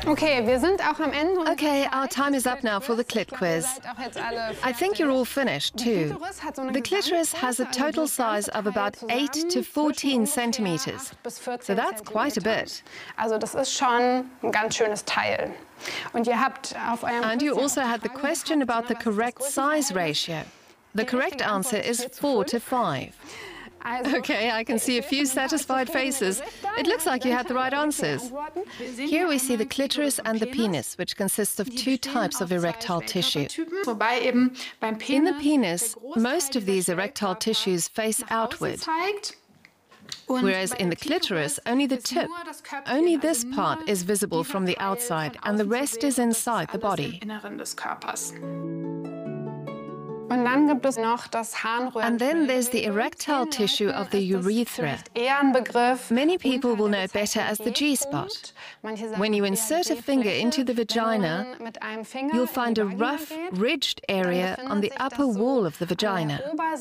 Okay, wir sind auch am Ende. Okay, our time is up now for the clit quiz. I think you're all finished too. The clitoris has a total size of about 8 to 14 centimeters. So that's quite a bit. Also das ist schon ein ganz schönes Teil. Und ihr habt auf eurem And you also had the question about the correct size ratio. The correct answer is 4 to 5. Okay, I can see a few satisfied faces. It looks like you had the right answers. Here we see the clitoris and the penis, which consists of two types of erectile tissue. In the penis, most of these erectile tissues face outward, whereas in the clitoris, only the tip, only this part is visible from the outside, and the rest is inside the body. And then there's the erectile tissue of the urethra. Many people will know it better as the G-spot. When you insert a finger into the vagina, you'll find a rough, ridged area on the upper wall of the vagina.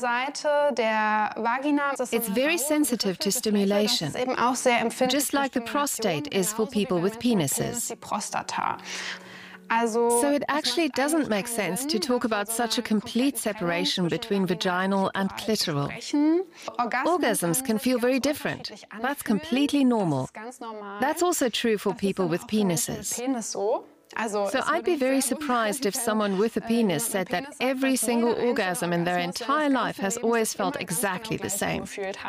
It's very sensitive to stimulation, just like the prostate is for people with penises. So it actually doesn't make sense to talk about such a complete separation between vaginal and clitoral. Orgasms can feel very different. That's completely normal. That's also true for people with penises. So I'd be very surprised if someone with a penis said that every single orgasm in their entire life has always felt exactly the same.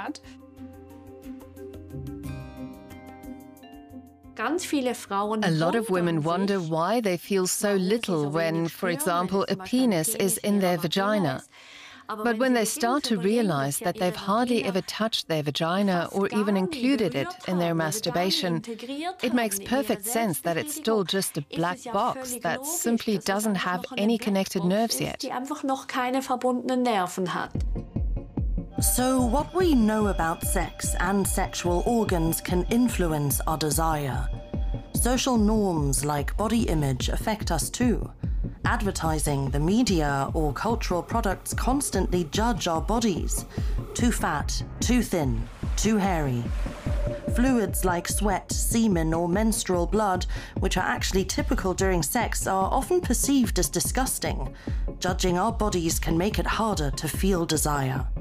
A lot of women wonder why they feel so little when, for example, a penis is in their vagina. But when they start to realize that they've hardly ever touched their vagina or even included it in their masturbation, it makes perfect sense that it's still just a black box that simply doesn't have any connected nerves yet. So what we know about sex and sexual organs can influence our desire. Social norms like body image affect us too. Advertising, the media, or cultural products constantly judge our bodies. Too fat, too thin, too hairy. Fluids like sweat, semen, or menstrual blood, which are actually typical during sex, are often perceived as disgusting. Judging our bodies can make it harder to feel desire.